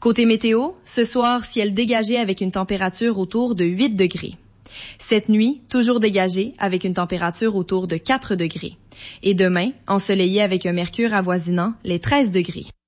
Côté météo, ce soir, ciel dégagé avec une température autour de 8 degrés. Cette nuit, toujours dégagé avec une température autour de 4 degrés. Et demain, ensoleillé avec un mercure avoisinant les 13 degrés.